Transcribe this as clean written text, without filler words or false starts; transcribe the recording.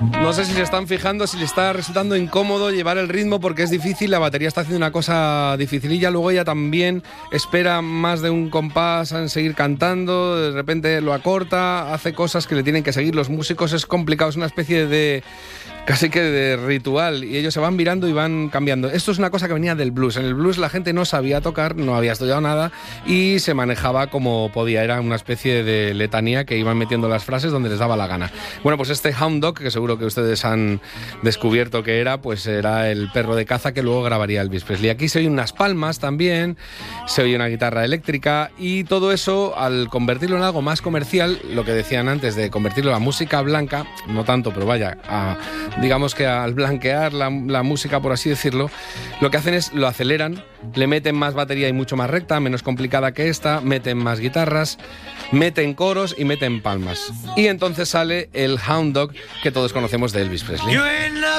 No sé si se están fijando, si le está resultando incómodo llevar el ritmo porque es difícil, la batería está haciendo una cosa dificililla, luego ella también espera más de un compás en seguir cantando, de repente lo acorta, hace cosas que le tienen que seguir los músicos, es complicado, es una especie de casi que de ritual y ellos se van virando y van cambiando. Esto es una cosa que venía del blues. En el blues la gente no sabía tocar, no había estudiado nada y se manejaba como podía. Era una especie de letanía que iban metiendo las frases donde les daba la gana. Bueno, pues este Hound Dog, que seguro que ustedes han descubierto que era, pues era el perro de caza que luego grabaría Elvis Presley. Aquí se oyen unas palmas también, se oye una guitarra eléctrica y todo eso, al convertirlo en algo más comercial, lo que decían antes de convertirlo a música blanca, no tanto, pero vaya, digamos que al blanquear la música, por así decirlo, lo que hacen es lo aceleran, le meten más batería y mucho más recta, menos complicada que esta, meten más guitarras, meten coros y meten palmas. Y entonces sale el Hound Dog que todos conocemos de Elvis Presley.